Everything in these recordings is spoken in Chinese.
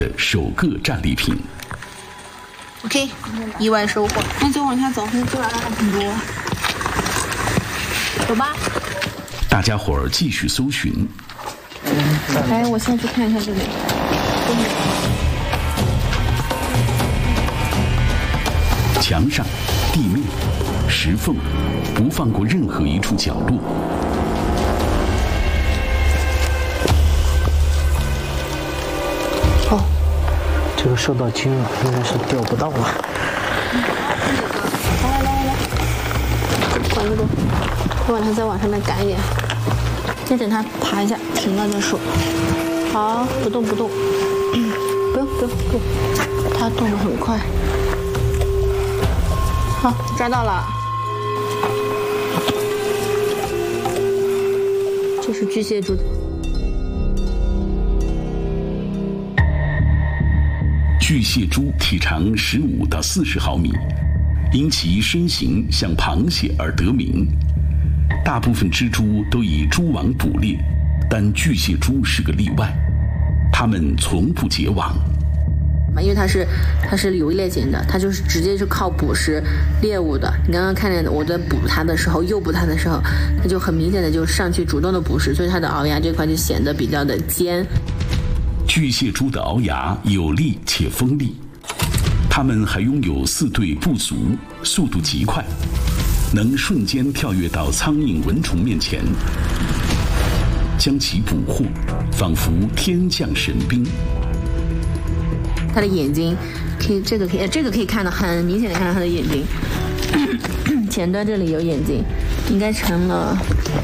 首个战利品。 OK， 意外收获。那就往下走，这玩意还挺多。走吧。 大家伙儿继续搜寻。 哎，我先去看一下这里。 墙上、地面、石缝，不放过任何一处角落。 哦，这个受到惊扰，应该是钓不到了。 来，管住，我把它再往上面赶一点，先等它爬一下，停了再说。好，不动，不用，它动得很快。好，抓到了，这是巨蟹蛛。 巨蟹蛛体长15到40毫米，因其身形像螃蟹而得名。大部分蜘蛛都以蛛网捕猎，但巨蟹蛛是个例外，它们从不结网。 因为它是有一类型的，它就是直接是靠捕食猎物的。你刚刚看见我在捕它的时候，诱捕它的时候，它就很明显的就上去主动的捕食，所以它的螯牙这块就显得比较的尖。 巨蟹蛛的螯牙有力且锋利，它们还拥有4对步足，速度极快，能瞬间跳跃到苍蝇、蚊虫面前，将其捕获，仿佛天降神兵。 它的眼睛，这个可以看到，很明显的看到它的眼睛，前端这里有眼睛，应该成了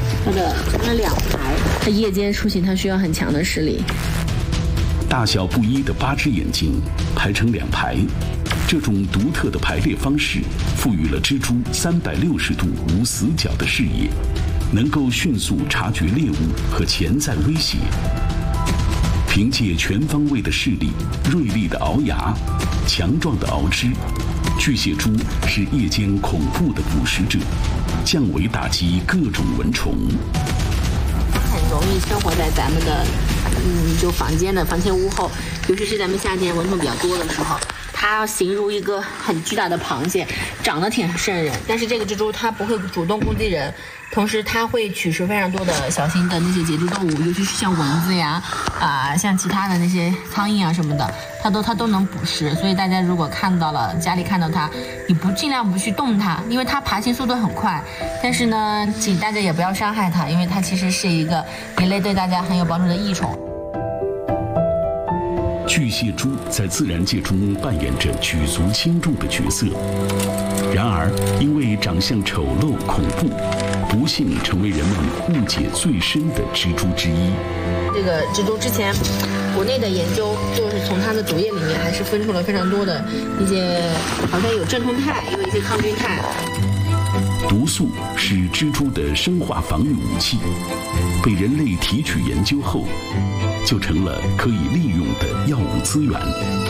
2排。它夜间出行，它需要很强的视力。 大小不一的8只眼睛排成2排，这种独特的排列方式赋予了蜘蛛360度无死角的视野，能够迅速察觉猎物和潜在威胁。凭借全方位的视力、锐利的螯牙、强壮的螯肢，巨蟹蛛是夜间恐怖的捕食者，降维打击各种蚊虫。 很容易生活在咱们的就房间屋后，尤其是咱们夏天蚊虫比较多的时候。它形如一个很巨大的螃蟹，长得挺瘆人，但是这个蜘蛛它不会主动攻击人，同时它会取食非常多的小型的那些节肢动物，尤其是像蚊子呀，像其他的那些苍蝇啊什么的，它都能捕食。所以大家如果家里看到它，你尽量不去动它，因为它爬行速度很快。但是呢，请大家也不要伤害它，因为它其实是一类对大家很有帮助的益虫。 巨蟹蛛在自然界中扮演着举足轻重的角色，然而因为长相丑陋恐怖，不幸成为人们误解最深的蜘蛛之一。 这个蜘蛛之前国内的研究就是从它的毒液里面还是分出了非常多的一些，好像有镇痛肽，有一些抗菌肽。 毒素是蜘蛛的生化防御武器，被人类提取研究后，就成了可以利用的药物资源。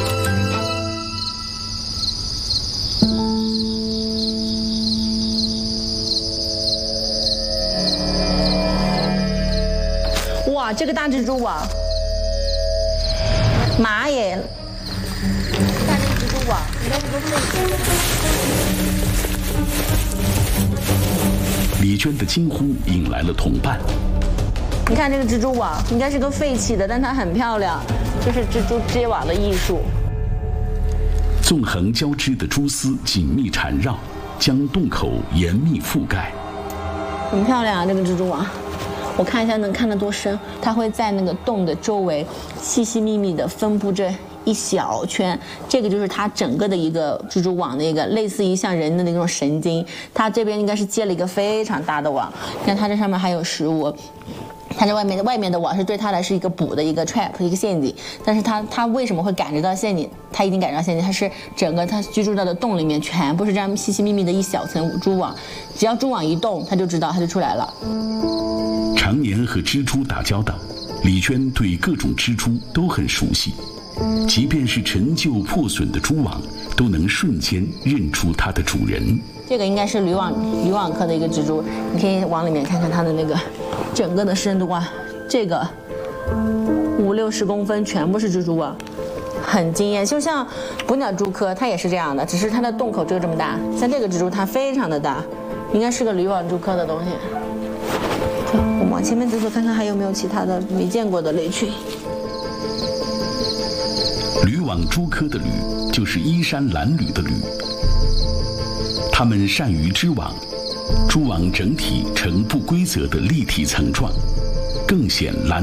哇，这个大蜘蛛网，妈耶！大这个蜘蛛网应该是个废弃。 李娟的惊呼引来了同伴。 你看这个蜘蛛网应该是个废弃的，但它很漂亮，这是蜘蛛织网的艺术。 纵横交织的蛛丝紧密缠绕，将洞口严密覆盖。 很漂亮啊，这个蜘蛛网。我看一下能看得多深，它会在那个洞的周围细细密密的分布着一小圈，这个就是它整个的一个蜘蛛网的一个类似于像人的那种神经，它这边应该是接了一个非常大的网，你看它这上面还有食物。它这外面的网是对它来是一个捕的一个 trap 一个陷阱，但是它为什么会感知到陷阱？它一定感知到陷阱，它是整个它居住到的洞里面全部是这样细细密密的一小层蛛网，只要蛛网一动，它就知道它就出来了。 常年和蜘蛛打交道，李娟对各种蜘蛛都很熟悉，即便是陈旧破损的蛛网，都能瞬间认出它的主人。 这个应该是渔网科的一个蜘蛛，你可以往里面看看它的那个整个的深度啊，这个50-60公分全部是蜘蛛网， 很惊艳。就像捕鸟蛛科，它也是这样的，只是它的洞口只有这么大。像这个蜘蛛，它非常的大，应该是个铝网蛛科的东西。我们往前面走走，看看还有没有其他的没见过的类群。 铝网蛛科的铝就是衣衫褴褛的铝，它们善于织网，蛛网整体呈不规则的立体层状，更显褴